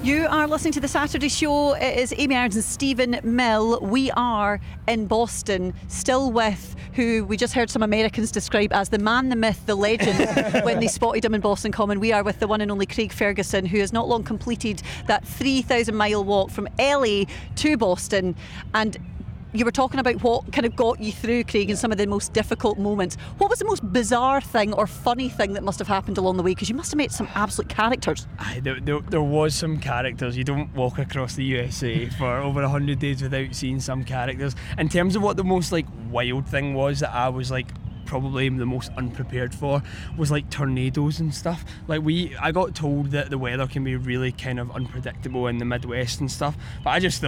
You are listening to The Saturday Show. It is Amy Irons and Stephen Mill. We are in Boston, still with who we just heard some Americans describe as the man, the myth, the legend when they spotted him in Boston Common. We are with the one and only Craig Ferguson, who has not long completed that 3,000 mile walk from LA to Boston. And you were talking about what kind of got you through, Craig, in some of the most difficult moments. What was the most bizarre thing or funny thing that must have happened along the way? Because you must have met some absolute characters. There was some characters. You don't walk across the USA for over 100 days without seeing some characters. In terms of what the most wild thing was that I was probably the most unprepared for was tornadoes and stuff. I got told that the weather can be really kind of unpredictable in the Midwest and stuff, but I just thought